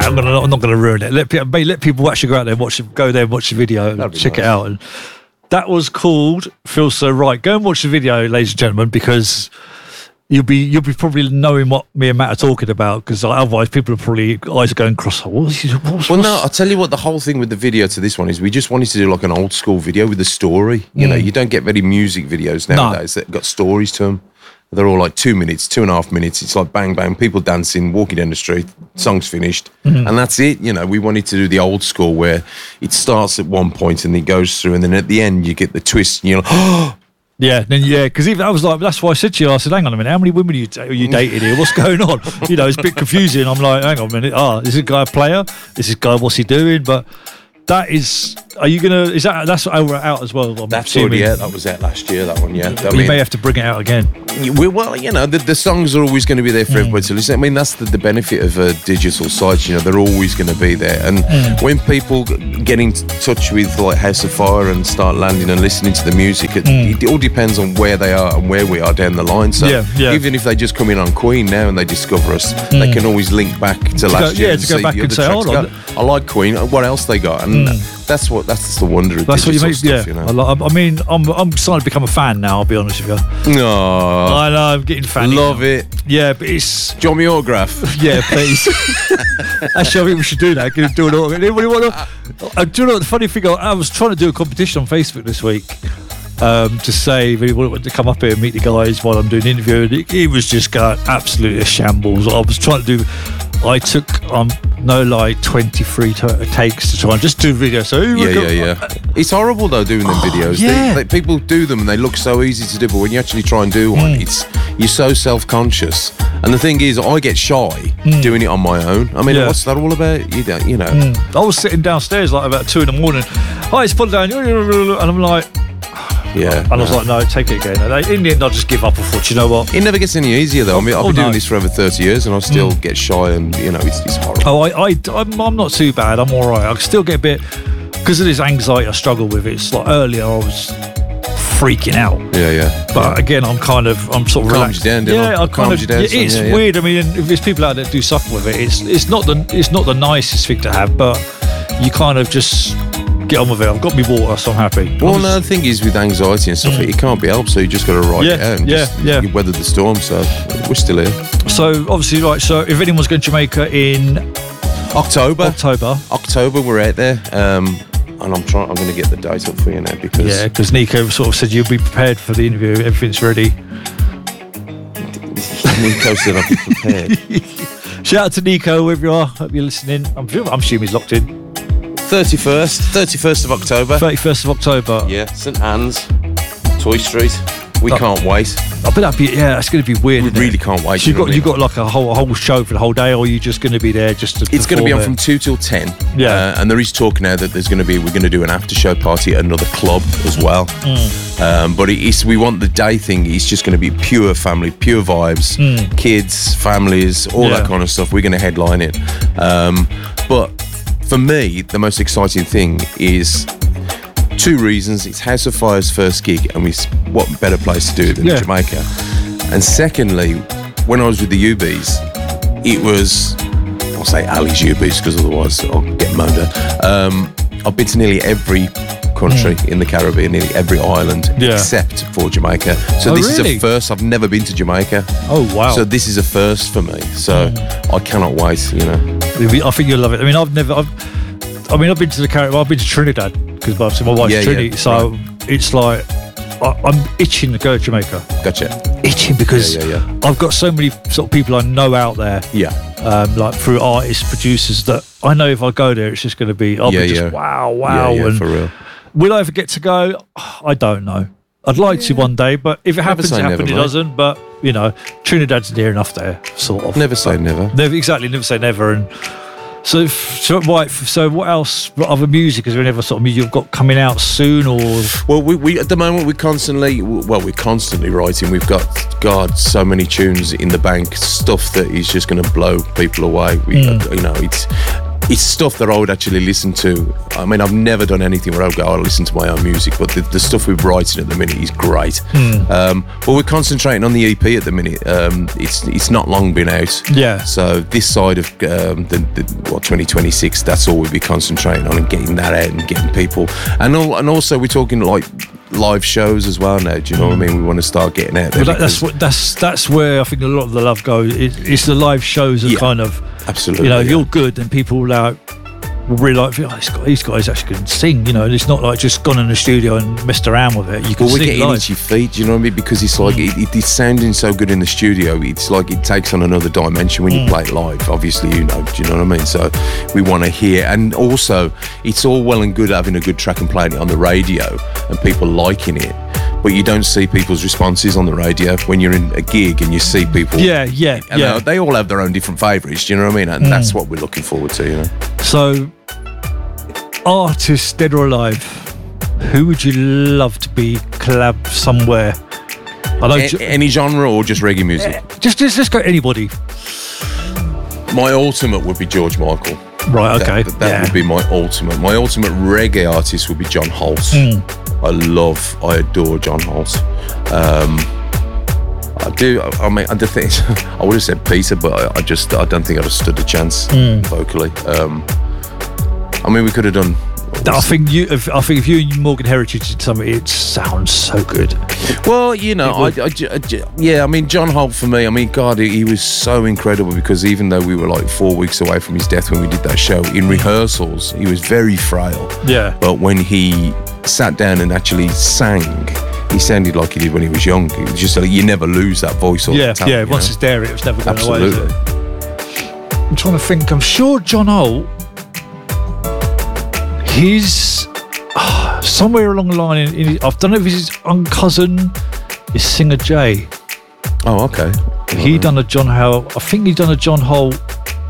I'm not gonna ruin it. Let people actually go out there and go there and watch the video and check it out. And that was called "Feels So Right." Go and watch the video, ladies and gentlemen, because you'll be probably knowing what me and Matt are talking about. Because otherwise, people are probably eyes are going cross. No, I'll tell you what. The whole thing with the video to this one is we just wanted to do like an old school video with a story. You know, you don't get many music videos nowadays that got stories to them. They're all like 2 minutes, 2.5 minutes. It's like bang, bang, people dancing, walking down the street, song's finished. And that's it. You know, we wanted to do the old school where it starts at one point and it goes through. And then at the end, you get the twist and you're like, oh. Yeah, because even I was like, that's why I said to you, I said, hang on a minute, how many women are you dating here? What's going on? You know, it's a bit confusing. I'm like, hang on a minute. Is this guy a player? Is this guy, what's he doing? But that's out as well? That's already out. That was out last year, that one, yeah. You may have to bring it out again. Well, you know, the songs are always going to be there for everybody to listen. I mean, that's the benefit of digital sites, you know, they're always going to be there. And when people get in touch with like House of Fire and start landing and listening to the music, it all depends on where they are and where we are down the line. So even if they just come in on Queen now and they discover us, they can always link back to last year. To go back and say, hold on. I like Queen, what else they got? And that's the wonder of digital stuff, you know. I mean, I'm starting to become a fan now, I'll be honest with you. No. I know, I'm getting fanny. Love it. Yeah, but it's... Do you want me autograph? Yeah, please. Actually, I think we should do that. Do an autograph. Anybody want to... Do you know what the funny thing? I was trying to do a competition on Facebook this week to say if anyone wanted to come up here and meet the guys while I'm doing the interview. And it was just going absolutely a shambles. I was trying to do... I took, no lie, 23 takes to try and just do video. So it's horrible though doing them videos. Yeah. People do them and they look so easy to do, but when you actually try and do one, you're so self-conscious. And the thing is, I get shy doing it on my own. I mean, what's that all about? You don't, you know. I was sitting downstairs like about 2 a.m. Hi, it's put down, and I'm like. Yeah, and I was like, no, take it again. And in the end, I just give up. I thought, you know what? It never gets any easier though. I mean, I've been doing this for over 30 years, and I still get shy, and you know, it's horrible. I'm not too bad. I'm all right. I still get a bit because of this anxiety I struggle with. It's like earlier I was freaking out. Yeah. But again, I'm sort of relaxed. You down, I kind of. It's weird. I mean, if there's people out there that do suffer with it, it's not the nicest thing to have, but you kind of just. Get on with it. I've got me water, so I'm happy. Well, the thing is with anxiety and stuff, it can't be helped, so you just got to ride it out and you weather the storm, so we're still here. So, obviously, right, so if anyone's going to Jamaica in... October, we're out there. And I'm going to get the date up for you now because... Yeah, because Nico sort of said you'll be prepared for the interview, everything's ready. Nico said I'll be prepared. Shout out to Nico, wherever you are. Hope you're listening. I'm assuming he's locked in. 31st of October. 31st of October. Yeah, St Anne's, Toy Street. We can't wait. I bet that's going to be weird. We really can't wait. So you got like a whole show for the whole day, or are you just going to be there just to? It's going to be on from 2 till 10. Yeah, and there is talk now that we're going to do an after show party at another club as well. But we want the day thing. It's just going to be pure family, pure vibes, kids, families, all that kind of stuff. We're going to headline it. But for me, the most exciting thing is 2 reasons. It's House of Fire's first gig, and what better place to do it than Jamaica? And secondly, when I was with the UBs, it was, I'll say Ali's UBs because otherwise I'll get moaned at. I've been to nearly every country in the Caribbean, nearly every island except for Jamaica. So this is a first. I've never been to Jamaica. Oh wow! So this is a first for me. So I cannot wait. You know, I think you'll love it. I mean, I've been to the Caribbean. I've been to Trinidad because my wife's Trinity. So it's like I'm itching to go to Jamaica. Gotcha. Itching because I've got so many sort of people I know out there. Yeah. Like through artists, producers that I know if I go there, it's just going to be. I'll be just wow. Yeah, and for real. Will I ever get to go? I don't know. I'd like to one day, but if it happens, it doesn't. But you know, Trinidad's near enough there, sort of. Never say never. Never say never. And so what else? What other music is there? Any other sort of music you've got coming out soon, or? Well, we at the moment we're constantly writing. We've got so many tunes in the bank, stuff that is just going to blow people away. You know, it's. it's stuff that I would actually listen to. I mean, I've never done anything where I go, I'll listen to my own music, but the stuff we're writing at the minute is great. But we're concentrating on the EP at the minute. It's not long been out. Yeah. So this side of 2026, that's all we'll be concentrating on, and getting that out and getting people. And also we're talking like live shows as well now. Do you know what I mean? We want to start getting out there. Well, that's where I think a lot of the love goes. It's the live shows that kind of, absolutely. You know, if you're good, then people will realise, these guys actually can sing. You know, and it's not like just gone in the studio and messed around with it. You can we're sing getting live. itchy feet. Do you know what I mean? Because it's like it's sounding so good in the studio. It's like it takes on another dimension when you play it live. Obviously, you know. Do you know what I mean? So we want to hear, and also it's all well and good having a good track and playing it on the radio and people liking it. But you don't see people's responses on the radio when you're in a gig and you see people. Yeah. And they all have their own different favourites. Do you know what I mean? And that's what we're looking forward to. You know. So, artist, dead or alive, who would you love to be collab somewhere? I know any genre or just reggae music? Just go anybody. My ultimate would be George Michael. Right. Okay. That would be my ultimate. My ultimate reggae artist would be John Holtz. I adore John Holtz. I do. I mean, the thing is, I would have said Peter, but I don't think I'd have stood a chance vocally. I mean, we could have done. I think if you and Morgan Heritage did something, it sounds so good. Well, you know, I mean, John Holt for me, I mean, God, he was so incredible, because even though we were like 4 weeks away from his death when we did that show, in rehearsals, he was very frail. Yeah. But when he sat down and actually sang, he sounded like he did when he was young. It was just like, you never lose that voice or that talent. Yeah, once it's there, it was never going away, is Absolutely. it? I'm trying to think. I'm sure John Holt, he's somewhere along the line. I don't know if he's his cousin is Singer J. Oh, okay. He done a John Holt. I think he done a John Holt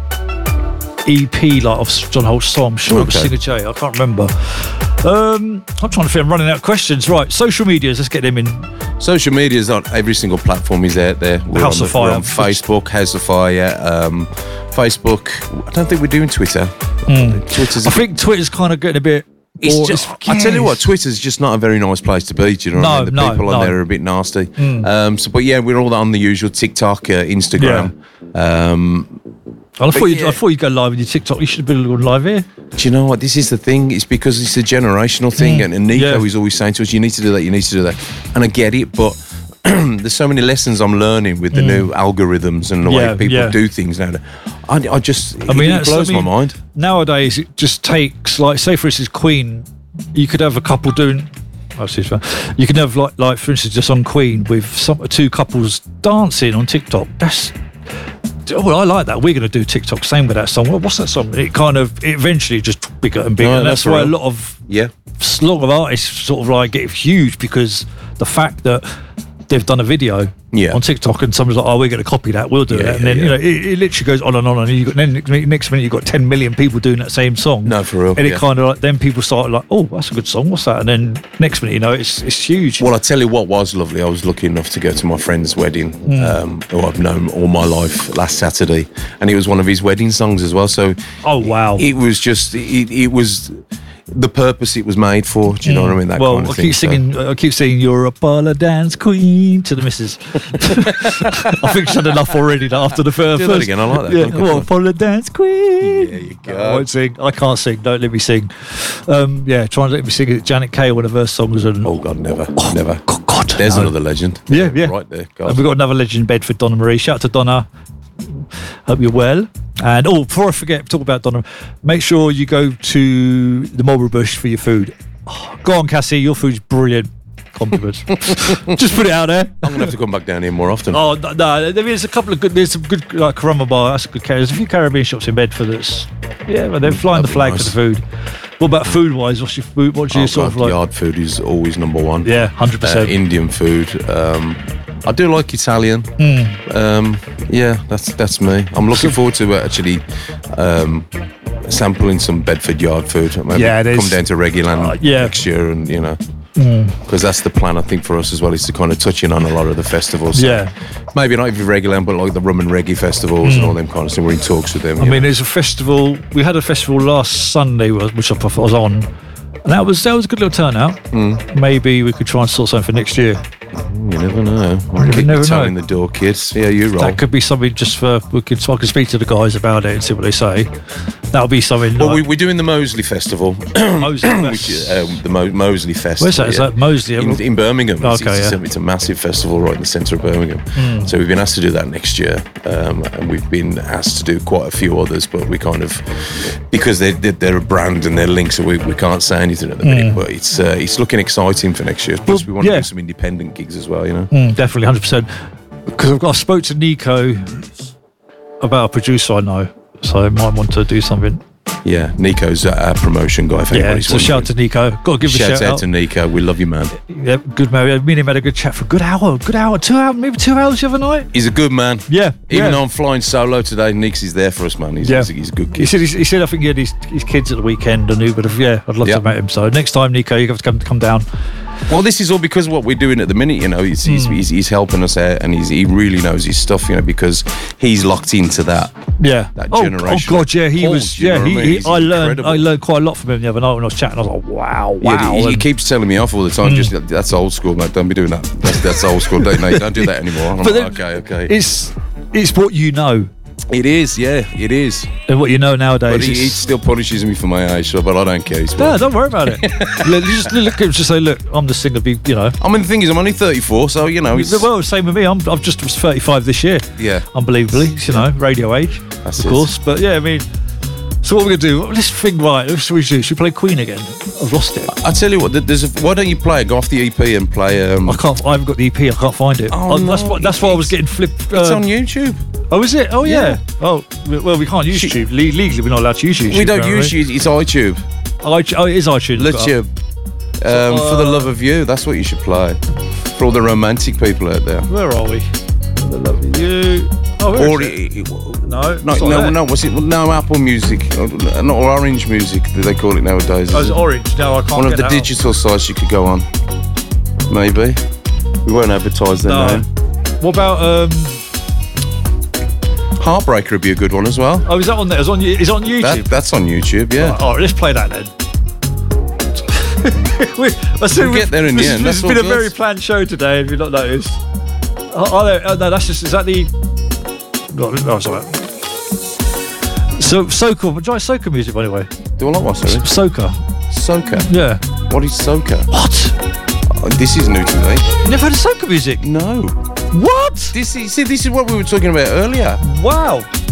EP, like of John Holt's song. I'm sure it was Singer J. I can't remember. I'm trying to think. I'm running out of questions. Right, social medias. Let's get them in. Social media is on every single platform. Is out there. We're House of Fire. We're on Facebook, House of Fire. Facebook. I don't think we're doing Twitter. I think Twitter's kind of getting a bit. I tell you what, Twitter's just not a very nice place to be. Do you know what I mean? The people on there are a bit nasty. But yeah, we're all on the usual TikTok, Instagram. I thought you'd go live with your TikTok. You should have been going live here. Do you know what? This is the thing. It's because it's a generational thing. And Nico is always saying to us, you need to do that, you need to do that. And I get it, but there's so many lessons I'm learning with the new algorithms and the way people do things now. It blows my mind. Nowadays, it just takes, like, say for instance, Queen, you could have a couple doing. You can have like for instance, just on Queen with two couples dancing on TikTok. I like that. We're going to do TikTok. Same with that song. What's that song? It eventually just bigger and bigger. No, and that's why a lot of artists sort of like get huge, because the fact that they've done a video on TikTok and someone's like, oh, we're going to copy that, we'll do it. And then, you know, it literally goes on and on. And then next minute, you've got 10 million people doing that same song. No, for real. And it kind of like, then people start like, oh, that's a good song. What's that? And then next minute, you know, it's huge. Well, I tell you what was lovely. I was lucky enough to go to my friend's wedding, who I've known all my life, last Saturday. And it was one of his wedding songs as well. So, oh, wow. It was just, it was the purpose it was made for. Do you know what I mean? That kind of thing. I keep singing, you're a parlour dance queen to the missus. I think she's had enough already after the first. Do that again, I like that. Yeah, well, parlour dance queen. There you go. I won't sing. I can't sing. Don't let me sing. Try and let me sing it. Janet Kay, one of her songs. And oh God, never. God, there's another legend. Yeah. Right there. God. And we've got another legend in Bedford, Donna Marie. Shout out to Donna. Hope you're well. And before I forget, talk about Donna, make sure you go to the Marlborough Bush for your food. Go on, Cassie, your food's brilliant. Compliments. Just put it out there. I'm gonna have to come back down here more often. Oh no, there's a couple of good. There's some good like Karama Bar. That's a good. There's a few Caribbean shops in Bedford. But they're flying the flag for the food. What about food wise? What's your food? What's your sort of like? Yard food is always number one. Yeah, 100%. Indian food. I do like Italian. Yeah, that's me. I'm looking forward to actually sampling some Bedford yard food. Maybe come down to Reggieland next year, and you know. because that's the plan, I think, for us as well, is to kind of touch in on a lot of the festivals. So Yeah. maybe not even regular, but like the rum and reggae festivals and all them kind of things. We're in talks with them. I mean, there's a festival. We had a festival last Sunday, which I was on, and that was a good little turnout. Maybe we could try and sort something for next year. you never know. You never Toe know. in the door, kids. Yeah, you roll. That could be something just for I could speak to the guys about it and see what they say. That'll be something. Well, like, we're doing the Moseley Festival, Moseley, which the Moseley Festival. where's that? Is that Moseley? In Birmingham? Okay, It's a massive festival right in the centre of Birmingham. So we've been asked to do that next year, and we've been asked to do quite a few others, but we kind of, because they're a brand and they're linked, so we can't say anything at the minute. But it's looking exciting for next year. Plus, we want to do some independent gigs as well. You know, definitely 100%. Because I spoke to Nico about a producer I know, so I might want to do something. yeah. Nico's our promotion guy. Yeah, so shout out to Nico. Got to give a Shout shout out to Nico. We love you, man. Yeah, good man. Me and him had a good chat for a good hour, 2 hours, maybe 2 hours the other night. He's a good man. Yeah, Even though I'm flying solo today, Nick's is there for us, man. He's a good kid. He said I think he had his kids at the weekend. I knew, but I'd love to have met him. So next time, Nico, you have to come down. Well, this is all because of what we're doing at the minute, you know. He's helping us out, and he really knows his stuff, you know, because he's locked into that. Yeah, that oh generation. God, yeah, he Pulse, was. you know Yeah, what I mean? He's I learned incredible. quite a lot from him the other night when I was chatting. I was like, wow. Yeah, he keeps telling me off all the time. Just that's old school, mate. Don't be doing that. That's old school. Don't do that anymore. And I'm But like, then okay. It's what you know It is, yeah, it is. and what you know nowadays. But he still punishes me for my age, so, but I don't care. He's No, fine. don't worry about it. You just say, look, I'm just thinking of you know. I mean, the thing is, I'm only 34, so you know. Well, same with me. I've just was 35 this year. Yeah. Unbelievably, you know, radio age, That's of it. course. But yeah, I mean, so what we're gonna do? Let's think. Right, what should we do? Should we play Queen again? I've lost it. I tell you what, why don't you play? Go off the EP and play. I can't. I haven't got the EP. I can't find it. Oh, no, That's why I was getting flipped. It's on YouTube. Oh, is it? Oh, yeah. Yeah. Oh, well, we can't use YouTube. Legally, we're not allowed to use YouTube. We don't use apparently. YouTube. It's iTube. Oh, it is iTunes. YouTube. For the love of you, that's what you should play. For all the romantic people out there. Where are we? For the love of you. Oh, where Or is it? no, it's not there. no. What's it? No, Apple Music, not Orange Music. They call it nowadays. Oh, it's Orange. No, I can't. One of get the that digital sites you could go on. Maybe. We won't advertise their No. name. What about Heartbreaker would be a good one as well. Oh, is that on there? It's on YouTube. That's on YouTube, yeah. Oh, let's play that then. We'll get there in the end, This that's has been all a very good. planned show today, if you've not noticed. No, that's just, is that the... Oh, sorry. So, soca, try soca music, by the way. Do I like what, sorry? Soca. Soca. Yeah. What is soca? What? Oh, this is new to me. You never heard of soca music? No. What? This is what we were talking about earlier. Wow.